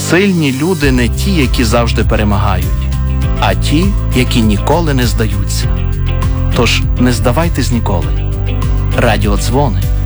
Сильні люди не ті, які завжди перемагають, а ті, які ніколи не здаються. Тож не здавайтесь ніколи. Радіодзвони